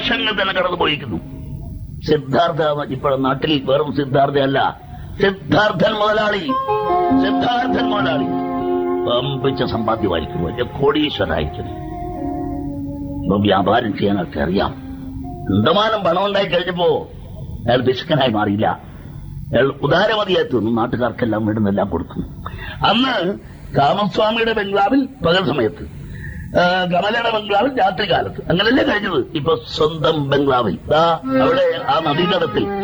വർഷങ്ങൾ തന്നെ കടന്നുപോയിരിക്കുന്നു. സിദ്ധാർത്ഥ ഇപ്പോഴും നാട്ടിൽ വെറും സിദ്ധാർത്ഥയല്ല, സിദ്ധാർത്ഥൻ മുതലാളി പമ്പിച്ച സമ്പാദ്യമായിരിക്കും, വലിയ കോടീശ്വരായിരിക്കും. ഇപ്പൊ വ്യാപാരം ചെയ്യാനൊക്കെ അറിയാം. എന്തമാനം പണം ഉണ്ടായി കഴിഞ്ഞപ്പോ അയാൾ പിശുക്കനായി മാറിയില്ല. അയാൾ ഉദാരമതിയായി തീർന്നു. നാട്ടുകാർക്കെല്ലാം വീടുന്നെല്ലാം കൊടുക്കുന്നു. അന്ന് കാമസ്വാമിയുടെ ബംഗ്ലാവിൽ പകൽ സമയത്ത്, കമലയുടെ ബംഗ്ലാവിൽ രാത്രി കാലത്ത്, അങ്ങനെയല്ലേ കഴിഞ്ഞത്. ഇപ്പൊ സ്വന്തം ബംഗ്ലാവിൽ അവിടെ ആ നദീതടത്തിൽ